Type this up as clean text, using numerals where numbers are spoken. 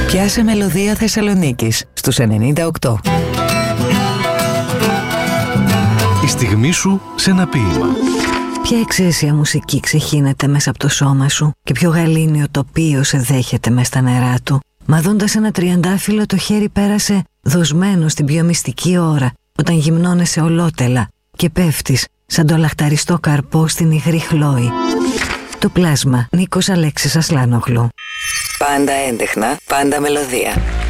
Πιάσε μελωδία Θεσσαλονίκης στους 98. Η στιγμή σου σε ένα ποίημα. Ποια εξαίσια μουσική ξεχύνεται μέσα από το σώμα σου και ποιο γαλήνιο τοπίο σε δέχεται μες στα νερά του. Μα δώντας ένα τριαντάφυλλο το χέρι πέρασε δοσμένο στην πιο μυστική ώρα, όταν γυμνώνεσαι ολότελα και πέφτεις σαν το λαχταριστό καρπό στην υγρή χλόη. Το πλάσμα, Νίκος Αλέξης Ασλάνογλου. Πάντα έντεχνα, πάντα μελωδία.